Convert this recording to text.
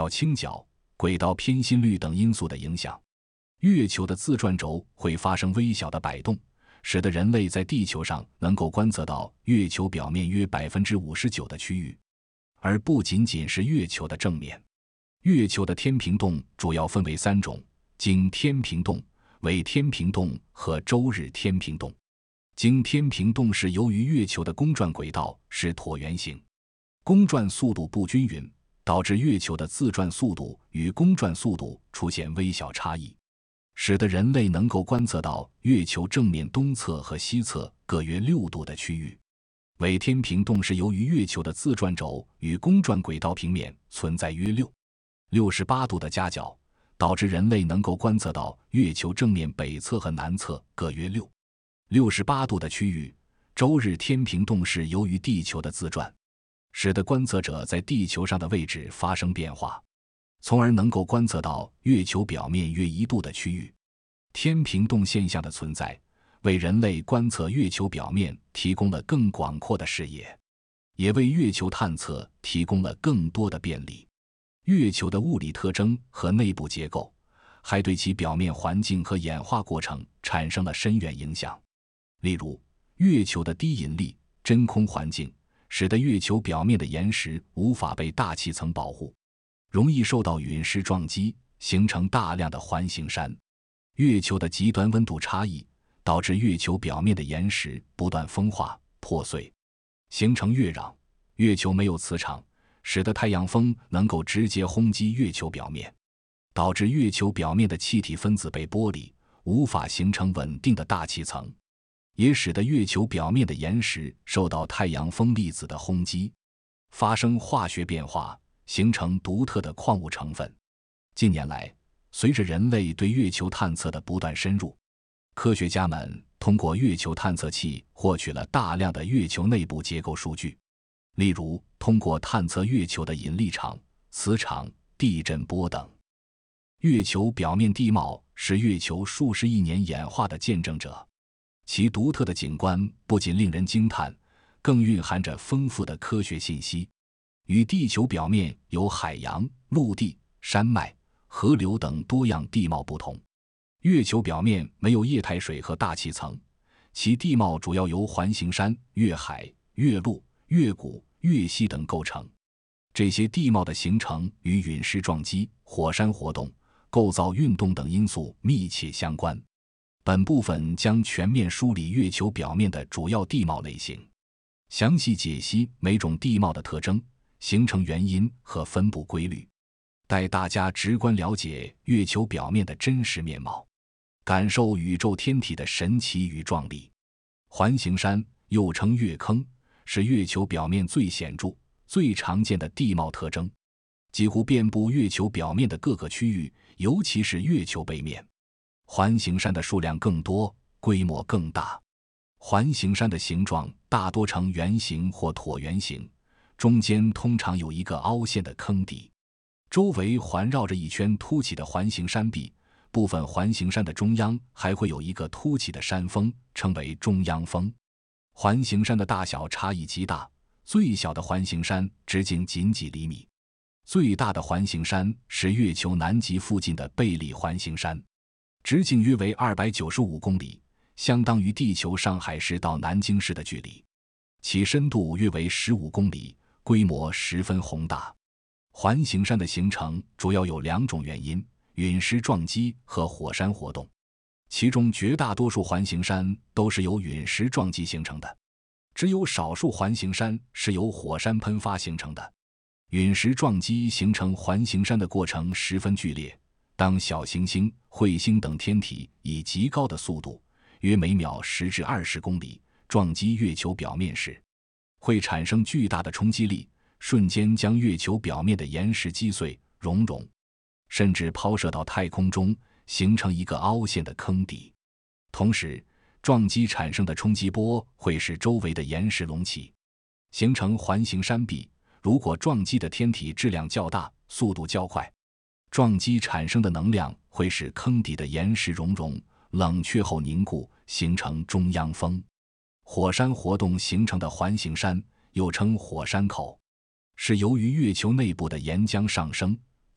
倾角、轨道偏心率等因素的影响。月球的自转轴会发生微小的摆动，使得人类在地球上能够观测到月球表面约 59% 的区域，而不仅仅是月球的正面。月球的天平洞主要分为3种：经天平洞、纬天平洞和周日天平洞。经天平洞是由于月球的公转轨道是椭圆形，公转速度不均匀，导致月球的自转速度与公转速度出现微小差异，使得人类能够观测到月球正面东侧和西侧各约6度的区域。纬天平洞是由于月球的自转轴与公转轨道平面存在约68度的夹角，导致人类能够观测到月球正面北侧和南侧各约68度的区域。周日天平洞是由于地球的自转，使得观测者在地球上的位置发生变化，从而能够观测到月球表面约1度的区域。天平洞现象的存在，为人类观测月球表面提供了更广阔的视野，也为月球探测提供了更多的便利。月球的物理特征和内部结构，还对其表面环境和演化过程产生了深远影响。例如，月球的低引力、真空环境，使得月球表面的岩石无法被大气层保护，容易受到陨石撞击，形成大量的环形山。月球的极端温度差异，导致月球表面的岩石不断风化、破碎，形成月壤。月球没有磁场，使得太阳风能够直接轰击月球表面，导致月球表面的气体分子被剥离，无法形成稳定的大气层，也使得月球表面的岩石受到太阳风粒子的轰击，发生化学变化，形成独特的矿物成分。近年来，随着人类对月球探测的不断深入，科学家们通过月球探测器获取了大量的月球内部结构数据，例如通过探测月球的引力场、磁场、地震波等。月球表面地貌是月球数十亿年演化的见证者，其独特的景观不仅令人惊叹，更蕴含着丰富的科学信息。与地球表面有海洋、陆地、山脉、河流等多样地貌不同，月球表面没有液态水和大气层，其地貌主要由环形山、月海、月陆、月谷、月溪等构成。这些地貌的形成与陨石撞击、火山活动、构造运动等因素密切相关。本部分将全面梳理月球表面的主要地貌类型，详细解析每种地貌的特征、形成原因和分布规律，带大家直观了解月球表面的真实面貌，感受宇宙天体的神奇与壮丽。环形山又称月坑，是月球表面最显著、最常见的地貌特征，几乎遍布月球表面的各个区域，尤其是月球背面。环形山的数量更多，规模更大。环形山的形状大多呈圆形或椭圆形，中间通常有一个凹陷的坑底，周围环绕着一圈凸起的环形山壁，部分环形山的中央还会有一个凸起的山峰，称为中央峰。环形山的大小差异极大，最小的环形山直径仅几厘米，最大的环形山是月球南极附近的贝利环形山，直径约为295公里，相当于地球上海市到南京市的距离，其深度约为15公里，规模十分宏大。环形山的形成主要有2种原因：陨石撞击和火山活动，其中绝大多数环形山都是由陨石撞击形成的，只有少数环形山是由火山喷发形成的。陨石撞击形成环形山的过程十分剧烈，当小行星、彗星等天体以极高的速度，约每秒10至20公里，撞击月球表面时，会产生巨大的冲击力，瞬间将月球表面的岩石击碎、熔融，甚至抛射到太空中，形成一个凹陷的坑底。同时，撞击产生的冲击波会使周围的岩石隆起，形成环形山壁。如果撞击的天体质量较大，速度较快，撞击产生的能量会使坑底的岩石熔融、冷却后凝固，形成中央峰。火山活动形成的环形山又称火山口，是由于月球内部的岩浆上升，